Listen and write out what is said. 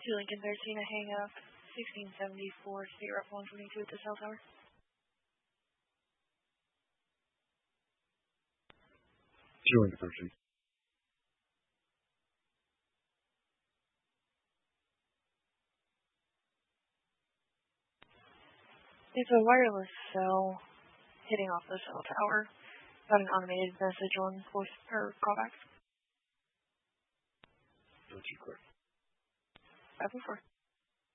To Lincoln 13, a hang up, 1674, State Rep 122 at the cell tower. To Lincoln 13. It's a wireless cell hitting off the cell tower. Got an automated message on voice or callback. Don't you quit. 504.